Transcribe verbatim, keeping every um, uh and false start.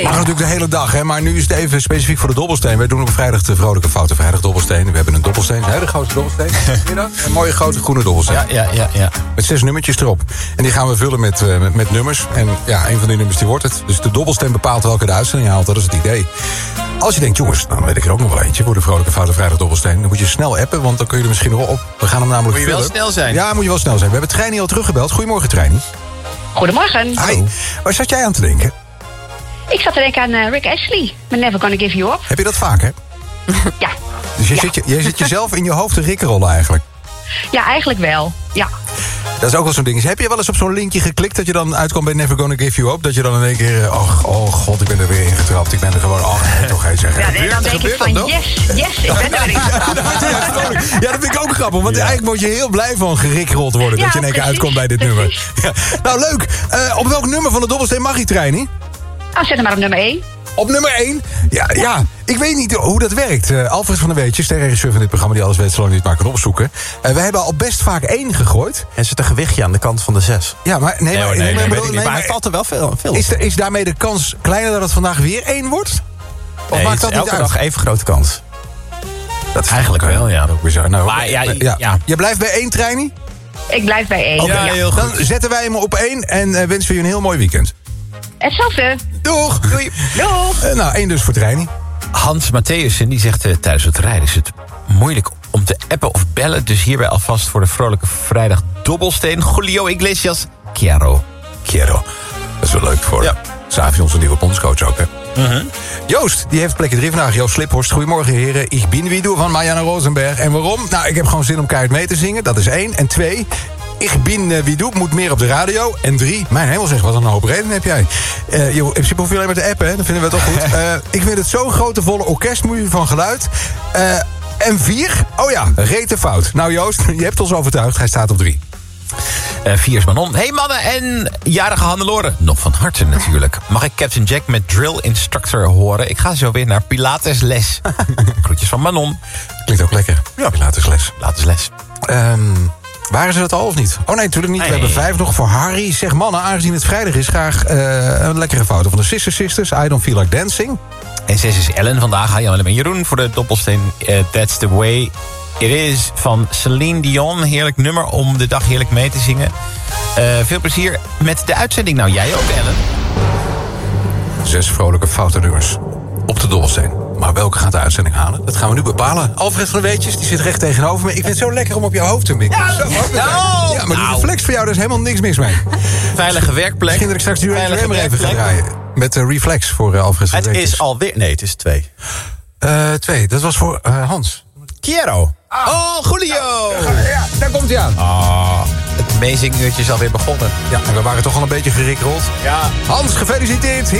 Mag natuurlijk de hele dag, hè? Maar nu is het even specifiek voor de dobbelsteen. Wij doen op vrijdag de vrolijke foute vrijdag dobbelsteen. We hebben een dobbelsteen, een hele grote dobbelsteen. Zie je dat? Een mooie grote groene dobbelsteen. Ja, ja, ja, ja. Met zes nummertjes erop. En die gaan we vullen met, uh, met, met nummers. En ja, een van die nummers die wordt het. Dus de dobbelsteen bepaalt welke de uitzending haalt. Dat is het idee. Als je denkt, jongens, nou, dan weet ik er ook nog wel eentje voor de vrolijke foute vrijdag dobbelsteen. Dan moet je snel appen, want dan kun je er misschien nog op. We gaan hem namelijk Moet je vullen. wel snel zijn. Ja, moet je wel snel zijn. We hebben Treini al teruggebeld. Goedemorgen, Treini. Goedemorgen. Hi. Waar zat jij aan te denken? Ik zat te denken aan uh, Rick Astley. Met Never Gonna Give You Up. Heb je dat vaak, hè? Ja. Dus je ja. zit, je, je zit jezelf in je hoofd te rikkerollen eigenlijk. Ja, eigenlijk wel. Ja. Dat is ook wel zo'n ding. Dus heb je wel eens op zo'n linkje geklikt dat je dan uitkomt bij Never Gonna Give You Up? Dat je dan in één keer, oh, oh god, ik ben er weer ingetrapt. Ik ben er gewoon, oh nee, toch geen zeggen. Ja, nee, dan denk ik van, yes, yes, ik ben er niet. Ja, dat vind ik ook grappig. Want ja. eigenlijk word je heel blij van gerikrold worden. Ja, dat je in één keer precies, uitkomt bij dit precies. nummer. Ja. Nou, leuk. Uh, op welk nummer van de dobbelsteen mag je, Treini? Oh, zet hem maar op nummer één. Op nummer één? Ja, ja, ik weet niet hoe dat werkt. Uh, Alfred van der Weetjes, de regisseur van dit programma... die alles weet, zolang niet maar kan opzoeken. Uh, we hebben al best vaak één gegooid. En zit een gewichtje aan de kant van de zes. Ja, maar... Nee, Nee, maar, nee, nee, maar, nee, bedoel, nee, nee, maar maar hij valt er wel veel, veel is, de, is daarmee de kans kleiner dat het vandaag weer één wordt? Of nee, maakt dat het is niet elke uit? dag even grote kans. Dat is Eigenlijk wel, ja. ook bizar. Nou, Maar ja, ja. ja. Je blijft bij één, Treini? Ik blijf bij één. Oké, Ja, ja. heel goed. dan zetten wij hem op één en uh, wensen we je een heel mooi weekend. Hetzelfde. Doeg! Doei! Doeg. Uh, nou, één dus voor Treini. Hans Matthäussen die zegt uh, tijdens het rijden is het moeilijk om te appen of bellen. Dus hierbij alvast voor de vrolijke vrijdag dobbelsteen. Julio Iglesias, Chiaro. Chiaro. Dat is wel leuk voor Ja. Savi, onze nieuwe bondscoach ook, hè? Uh-huh. Joost, die heeft plekje drie vandaag. Joost Sliphorst, goedemorgen heren. Ik bin Wido van Marianne Rosenberg. En waarom? Nou, ik heb gewoon zin om keihard mee te zingen. Dat is één. En twee, ik bin uh, Wido moet meer op de radio. En drie, mijn hemel zeg, wat een hoop reden heb jij. Uh, joh, in principe hoef je alleen maar te appen, hè? Dan vinden we het toch goed. Uh, ik vind het zo'n grote volle orkestmuur van geluid. Uh, en vier, oh ja, rete fout. Nou Joost, je hebt ons overtuigd. Hij staat op drie. Uh, vier is Manon. Hey mannen en jarige Hannelore. Nog van harte natuurlijk. Mag ik Captain Jack met Drill Instructor horen? Ik ga zo weer naar Pilatesles. Groetjes van Manon. Klinkt ook lekker. Ja, Pilatesles. Pilatesles. Um, waren ze dat al of niet? Oh nee, natuurlijk niet. Nee. We hebben vijf nog voor Harry. Zeg mannen, aangezien het vrijdag is, graag uh, een lekkere foto van de Sister Sisters. I Don't Feel Like Dancing. En zes is Ellen vandaag. Hi Jan en Jeroen voor de dobbelsteen. Uh, That's the way it is van Celine Dion. Heerlijk nummer om de dag heerlijk mee te zingen. Uh, veel plezier met de uitzending. Nou, jij ook, Ellen. Zes vrolijke foute nummers op de dobbelsteen. Maar welke gaat de uitzending halen? Dat gaan we nu bepalen. Alfred van der Weetjes, die zit recht tegenover me. Ik vind het zo lekker om op je hoofd te mikken. Ja, zo, nou, ja, maar die nou. reflex voor jou, daar is helemaal niks mis mee. Veilige werkplek. Misschien dat ik straks die Veilige Rammer even ga werkplek. draaien. Met de reflex voor uh, Alfred van Het der Weetjes. is alweer... Nee, het is twee. Uh, twee, dat was voor uh, Hans. Chiaro. Oh, Julio! Ja, daar komt hij aan. Oh, het meezinguurtje is alweer begonnen. Ja, en we waren toch al een beetje gerikrold. Ja. Hans, gefeliciteerd.